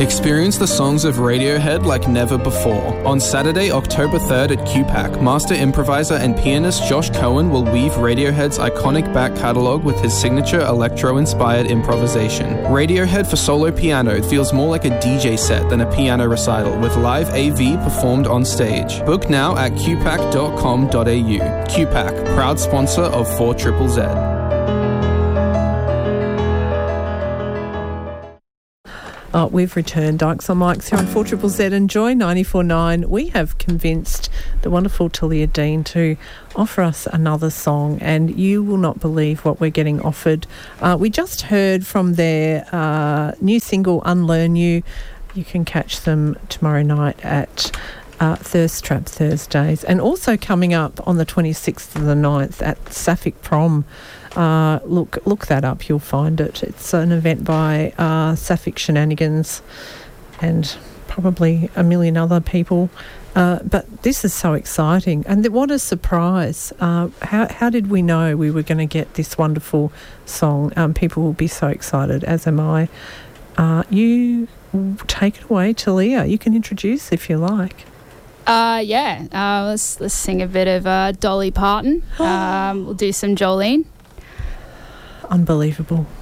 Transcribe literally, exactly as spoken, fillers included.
Experience the songs of Radiohead like never before. On Saturday, October third at Q PAC, master improviser and pianist Josh Cohen will weave Radiohead's iconic back catalogue with his signature electro-inspired improvisation. Radiohead for solo piano feels more like a D J set than a piano recital, with live A V performed on stage. Book now at q pac dot com dot a u. Q PAC, proud sponsor of four Z Z Z. Oh, we've returned. Dykes on Mics here on four Z Z Z and Joy ninety-four point nine. We have convinced the wonderful Talia Dean to offer us another song, and you will not believe what we're getting offered. Uh, we just heard from their uh, new single, Unlearn You. You can catch them tomorrow night at uh, Thirst Trap Thursdays, and also coming up on the twenty-sixth of the ninth at Sapphic Prom. Uh, look look that up, you'll find it. It's an event by uh, Sapphic Shenanigans and probably a million other people. Uh, but this is so exciting. And th- what a surprise. Uh, how, how did we know we were going to get this wonderful song? Um, people will be so excited, as am I. Uh, you take it away, Talia. You can introduce if you like. Uh, yeah, uh, let's, let's sing a bit of uh, Dolly Parton. um, we'll do some Jolene. Unbelievable.